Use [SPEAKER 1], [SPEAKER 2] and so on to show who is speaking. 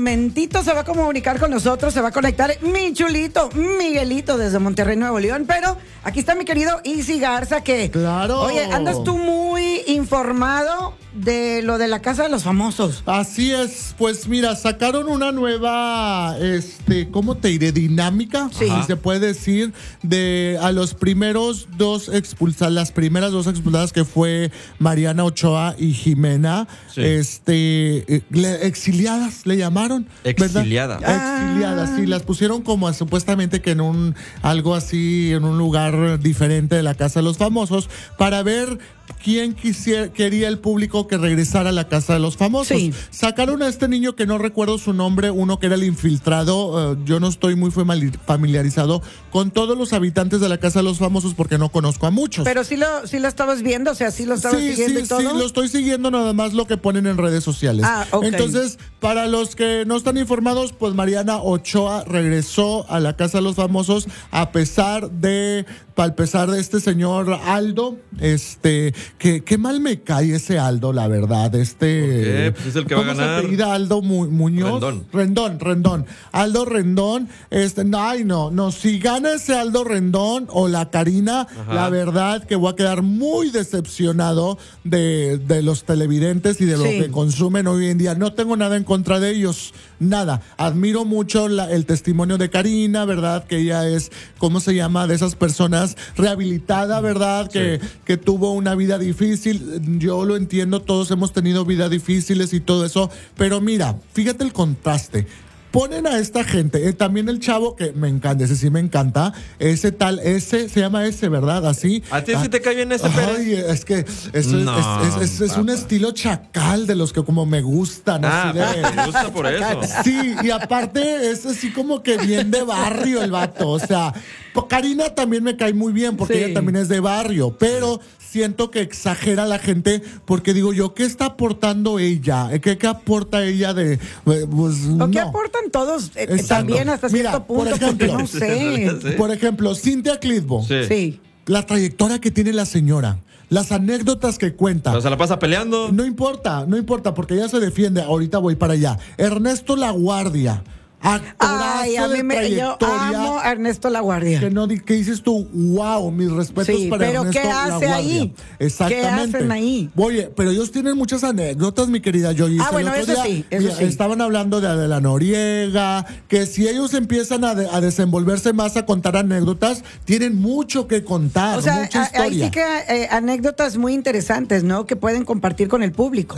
[SPEAKER 1] momentito se va a comunicar con nosotros, se va a conectar mi chulito, Miguelito, desde Monterrey, Nuevo León. Pero aquí está mi querido Easy Garza, que...
[SPEAKER 2] Claro.
[SPEAKER 1] Oye, andas tú muy informado de lo de la Casa de los Famosos.
[SPEAKER 2] Así es, pues mira, sacaron una nueva, ¿cómo te diré? Dinámica,
[SPEAKER 1] Sí.
[SPEAKER 2] si se puede decir, de a los primeros dos expulsadas, las primeras dos expulsadas que fue Mariana Ochoa y Jimena,
[SPEAKER 3] Sí.
[SPEAKER 2] exiliadas le llamaron, ¿verdad?
[SPEAKER 3] Exiliada.
[SPEAKER 2] Exiliadas, sí, las pusieron como supuestamente que en algo así, en un lugar diferente de la Casa de los Famosos, para ver quién quería el público que regresara a la Casa de los Famosos.
[SPEAKER 1] Sí.
[SPEAKER 2] Sacaron a este niño que no recuerdo su nombre, uno que era el infiltrado. Yo no estoy muy familiarizado con todos los habitantes de la Casa de los Famosos porque no conozco a muchos.
[SPEAKER 1] Pero sí lo estabas viendo, o sea, sí lo estabas siguiendo y todo.
[SPEAKER 2] Sí, lo estoy siguiendo, nada más lo que ponen en redes sociales.
[SPEAKER 1] Ah, ok.
[SPEAKER 2] Entonces, para los que no están informados, pues Mariana Ochoa regresó a la Casa de los Famosos a pesar de este señor Aldo, que mal me cae ese Aldo, la verdad.
[SPEAKER 3] ¿Por qué? Pues es el que va a
[SPEAKER 2] ¿cómo
[SPEAKER 3] ganar?
[SPEAKER 2] se apellida Aldo Muñoz? Rendón. Aldo Rendón, no, si gana ese Aldo Rendón o la Karina,
[SPEAKER 3] Ajá.
[SPEAKER 2] la verdad que voy a quedar muy decepcionado de los televidentes y de lo
[SPEAKER 1] Sí.
[SPEAKER 2] que consumen hoy en día. No tengo nada en contra de ellos, nada. Admiro mucho el testimonio de Karina, ¿verdad? Que ella es, ¿cómo se llama? De esas personas rehabilitada, ¿verdad?
[SPEAKER 3] Sí.
[SPEAKER 2] Que tuvo una vida difícil. Yo lo entiendo, todos hemos tenido vidas difíciles y todo eso, pero mira, fíjate el contraste. Ponen a esta gente, también el chavo que me encanta, ese sí me encanta, ese se llama ¿verdad? Así.
[SPEAKER 3] ¿A ti sí te cae bien ese Pérez?
[SPEAKER 2] Ay, es que eso
[SPEAKER 3] No,
[SPEAKER 2] es un
[SPEAKER 3] papá.
[SPEAKER 2] estilo chacal de los que como me gustan. Así de,
[SPEAKER 3] Me gusta por eso.
[SPEAKER 2] sí, y aparte es así como que bien de barrio el vato, o sea, Karina también me cae muy bien porque
[SPEAKER 1] Sí.
[SPEAKER 2] ella también es de barrio, pero siento que exagera la gente porque digo yo, ¿qué está aportando ella? ¿Qué aporta ella de...? Pues,
[SPEAKER 1] ¿O qué
[SPEAKER 2] no.
[SPEAKER 1] aportan todos
[SPEAKER 2] Exacto.
[SPEAKER 1] también hasta
[SPEAKER 2] Mira,
[SPEAKER 1] cierto
[SPEAKER 2] por
[SPEAKER 1] punto? Porque
[SPEAKER 2] ejemplo,
[SPEAKER 1] no sé.
[SPEAKER 3] Sí.
[SPEAKER 2] Por ejemplo, Cintia Clitbo,
[SPEAKER 3] Sí.
[SPEAKER 1] Sí.
[SPEAKER 2] la trayectoria que tiene la señora, las anécdotas que cuenta.
[SPEAKER 3] Pero se la pasa peleando.
[SPEAKER 2] No importa, porque ella se defiende. Ahorita voy para allá. Ernesto Laguardia, actorazo
[SPEAKER 1] Ay, a mí yo amo a Ernesto Laguardia.
[SPEAKER 2] que dices tú, wow, mis respetos
[SPEAKER 1] Sí,
[SPEAKER 2] para
[SPEAKER 1] pero
[SPEAKER 2] Ernesto
[SPEAKER 1] ¿qué hace
[SPEAKER 2] Laguardia.
[SPEAKER 1] ahí?
[SPEAKER 2] Exactamente.
[SPEAKER 1] ¿Qué hacen ahí?
[SPEAKER 2] Oye, pero ellos tienen muchas anécdotas, mi querida Joyce.
[SPEAKER 1] Ah, bueno,
[SPEAKER 2] El otro
[SPEAKER 1] eso
[SPEAKER 2] día,
[SPEAKER 1] sí, eso
[SPEAKER 2] mira,
[SPEAKER 1] sí.
[SPEAKER 2] estaban hablando de Adela Noriega, que si ellos empiezan a desenvolverse más, a contar anécdotas, tienen mucho que contar,
[SPEAKER 1] O sea,
[SPEAKER 2] mucha historia.
[SPEAKER 1] ahí sí que anécdotas muy interesantes, ¿no? Que pueden compartir con el público.